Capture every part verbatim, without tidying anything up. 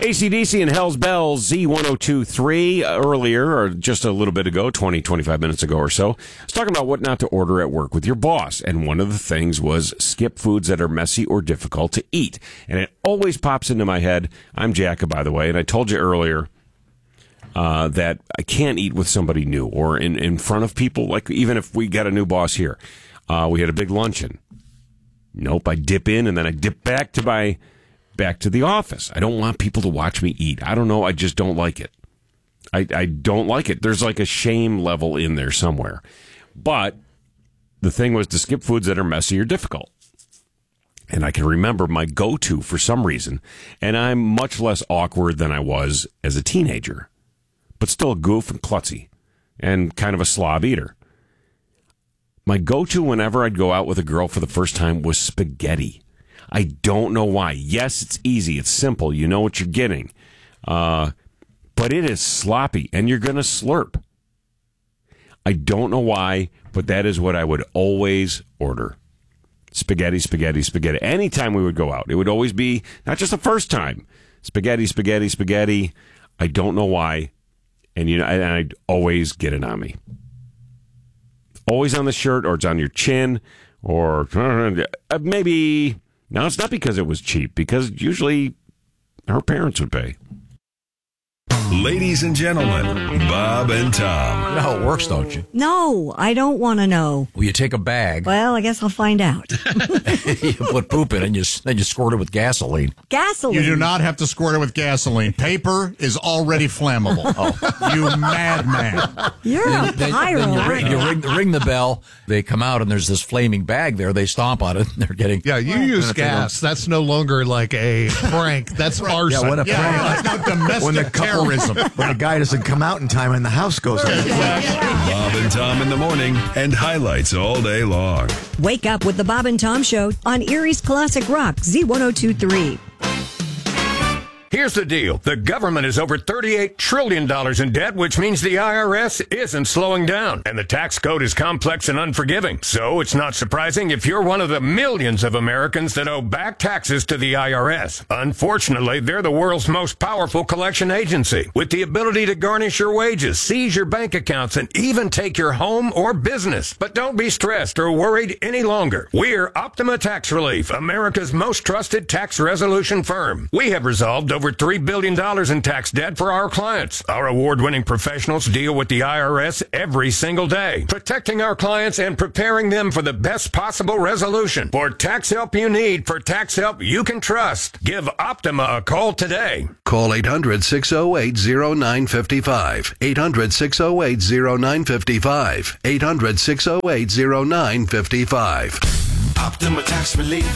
A C D C and Hell's Bells, Z one oh two point three earlier, or just a little bit ago, twenty, twenty-five minutes ago or so. I was talking about what not to order at work with your boss, and one of the things was skip foods that are messy or difficult to eat. And it always pops into my head. I'm Jacka, by the way, and I told you earlier uh, that I can't eat with somebody new or in, in front of people, like even if we got a new boss here. Uh, we had a big luncheon. Nope, I dip in, and then I dip back to my... back to the office. I don't want people to watch me eat. I don't know. I just don't like it. I, I don't like it. There's like a shame level in there somewhere. But the thing was to skip foods that are messy or difficult. And I can remember my go-to for some reason. And I'm much less awkward than I was as a teenager. But still a goof and klutzy. And kind of a slob eater. My go-to whenever I'd go out with a girl for the first time was spaghetti. I don't know why. Yes, it's easy. It's simple. You know what you're getting. Uh, but it is sloppy, and you're going to slurp. I don't know why, but that is what I would always order. Spaghetti, spaghetti, spaghetti. Anytime we would go out, it would always be, not just the first time, spaghetti, spaghetti, spaghetti. I don't know why, and you know, and I'd always get it on me. Always on the shirt, or it's on your chin, or uh, maybe... Now, it's not because it was cheap, because usually her parents would pay. Ladies and gentlemen, Bob and Tom. You know how it works, don't you? No, I don't want to know. Well, you take a bag. Well, I guess I'll find out. You put poop in it, and you, then you squirt it with gasoline. Gasoline? You do not have to squirt it with gasoline. Paper is already flammable. Oh. You madman. You're a then, pyro. then you, ring, you ring, ring the bell. They come out, and there's this flaming bag there. They stomp on it, and they're getting... Yeah, you use gas. That's no longer like a prank. That's arson. Yeah, what a Yeah, prank. that's not domestic When the couple- terrorism. When the guy doesn't come out in time and the house goes up. Bob and Tom in the morning and highlights all day long. Wake up with the Bob and Tom Show on Erie's Classic Rock, Z one oh two point three. Here's the deal. The government is over thirty-eight trillion dollars in debt, which means the I R S isn't slowing down. And the tax code is complex and unforgiving. So it's not surprising if you're one of the millions of Americans that owe back taxes to the I R S. Unfortunately, they're the world's most powerful collection agency, with the ability to garnish your wages, seize your bank accounts, and even take your home or business. But don't be stressed or worried any longer. We're Optima Tax Relief, America's most trusted tax resolution firm. We have resolved over three billion dollars in tax debt for our clients. Our award-winning professionals deal with the I R S every single day, protecting our clients and preparing them for the best possible resolution. For tax help you need, for tax help you can trust, give Optima a call today. Call eight hundred, six oh eight, oh nine five five. eight hundred, six oh eight, oh nine five five. eight hundred, six oh eight, oh nine five five. Optima Tax Relief.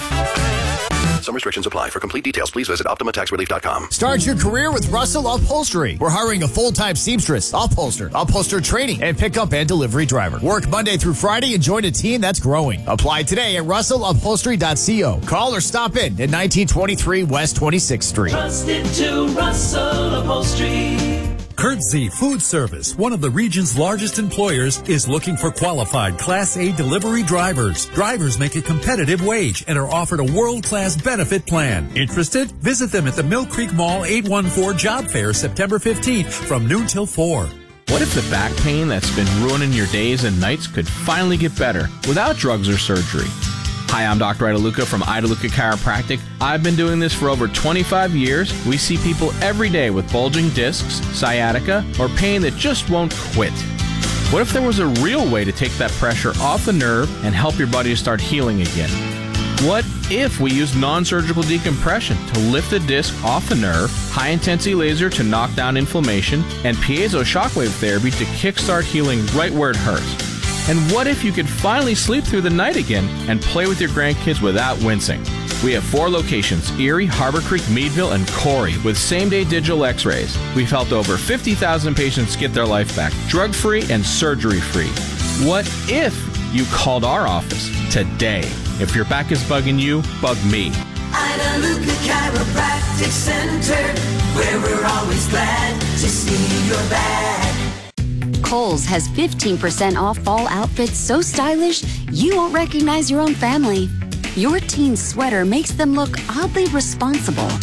Some restrictions apply. For complete details, please visit optima tax relief dot com. Start your career with Russell Upholstery. We're hiring a full-time seamstress, upholster, upholster training, and pickup and delivery driver. Work Monday through Friday and join a team that's growing. Apply today at russell upholstery dot co. Call or stop in at nineteen twenty-three West twenty-sixth Street. Trusted to Russell Upholstery. Kurtzy Food Service, one of the region's largest employers, is looking for qualified Class A delivery drivers. Drivers make a competitive wage and are offered a world-class benefit plan. Interested? Visit them at the Mill Creek Mall eight one four Job Fair September fifteenth from noon till four. What if the back pain that's been ruining your days and nights could finally get better without drugs or surgery? Hi, I'm Doctor Idaluca from Idaluca Chiropractic. I've been doing this for over twenty-five years. We see people every day with bulging discs, sciatica, or pain that just won't quit. What if there was a real way to take that pressure off the nerve and help your body start healing again? What if we used non-surgical decompression to lift the disc off the nerve, high-intensity laser to knock down inflammation, and piezo shockwave therapy to kickstart healing right where it hurts? And what if you could finally sleep through the night again and play with your grandkids without wincing? We have four locations, Erie, Harbor Creek, Meadville, and Corey, with same-day digital x-rays. We've helped over fifty thousand patients get their life back, drug-free and surgery-free. What if you called our office today? If your back is bugging you, bug me. Idaluca Chiropractic Center, where we're always glad to see your back. Kohl's has fifteen percent off fall outfits so stylish you won't recognize your own family. Your teen's sweater makes them look oddly responsible.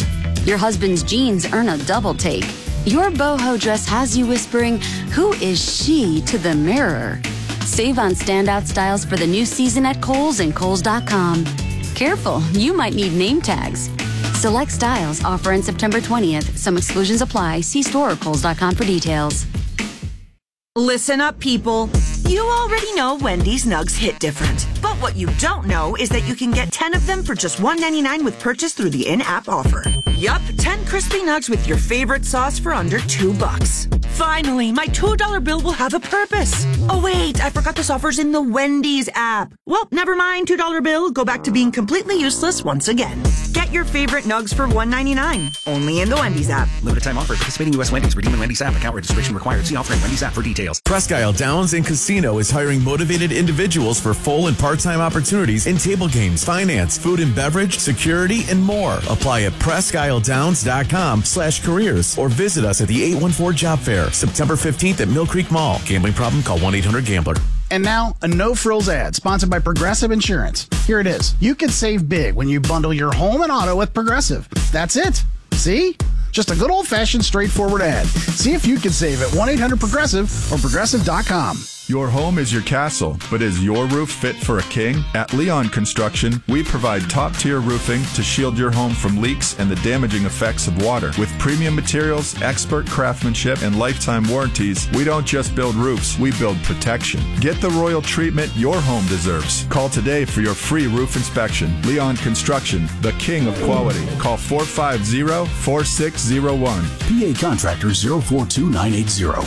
Your husband's jeans earn a double take. Your boho dress has you whispering, "Who is she?" to the mirror. Save on standout styles for the new season at Kohl's and Kohl's dot com. Careful, you might need name tags. Select styles offer in September twentieth. Some exclusions apply. See store or Kohl's dot com for details. Listen up, people. You already know Wendy's nugs hit different. But what you don't know is that you can get ten of them for just one ninety-nine with purchase through the in-app offer. Yup, ten crispy nugs with your favorite sauce for under two bucks. Finally, my two dollar bill will have a purpose. Oh wait, I forgot this offer's in the Wendy's app. Well, never mind, two dollar bill. Go back to being completely useless once again. Get your favorite nugs for one ninety-nine. Only in the Wendy's app. Limited time offer. Participating U S Wendy's. Redeem in Wendy's app. Account registration required. See offer in Wendy's app for details. Presque Isle Downs and Casino is hiring motivated individuals for full and part-time opportunities in table games, finance, food and beverage, security, and more. Apply at presque isle downs dot com slash careers or visit us at the eight one four Job Fair, September fifteenth at Mill Creek Mall. Gambling problem? Call one eight hundred gambler. And now, a no-frills ad sponsored by Progressive Insurance. Here it is. You can save big when you bundle your home and auto with Progressive. That's it. See? Just a good old-fashioned, straightforward ad. See if you can save at one eight hundred progressive or progressive dot com. Your home is your castle, but is your roof fit for a king? At Leon Construction, we provide top-tier roofing to shield your home from leaks and the damaging effects of water. With premium materials, expert craftsmanship, and lifetime warranties, we don't just build roofs, we build protection. Get the royal treatment your home deserves. Call today for your free roof inspection. Leon Construction, the king of quality. Call four five zero, four six zero one. P A Contractor zero four two nine eight zero.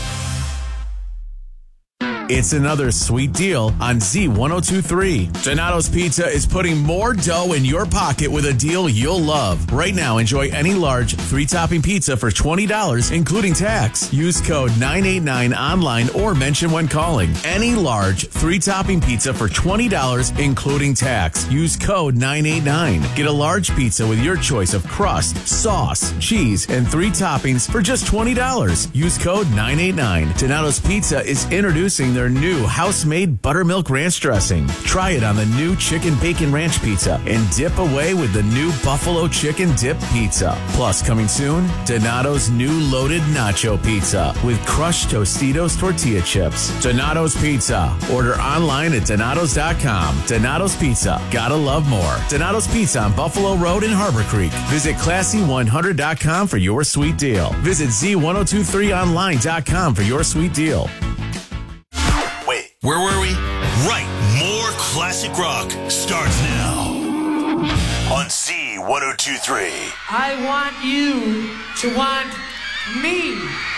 It's another sweet deal on Z ten twenty-three. Donato's Pizza is putting more dough in your pocket with a deal you'll love. Right now, enjoy any large three-topping pizza for twenty dollars, including tax. Use code nine eight nine online or mention when calling. Any large three-topping pizza for twenty dollars, including tax. Use code nine eight nine. Get a large pizza with your choice of crust, sauce, cheese, and three toppings for just twenty dollars. Use code nine eight nine. Donato's Pizza is introducing their new house-made buttermilk ranch dressing. Try it on the new chicken bacon ranch pizza and dip away with the new buffalo chicken dip pizza. Plus, coming soon, Donato's new loaded nacho pizza with crushed Tostitos tortilla chips. Donato's Pizza. Order online at donatos dot com. Donato's Pizza. Gotta love more. Donato's Pizza on Buffalo Road in Harbor Creek. Visit classy one hundred dot com for your sweet deal. Visit Z ten twenty-three online dot com for your sweet deal. Where were we? Right. More classic rock starts now on Z ten twenty-three. I want you to want me.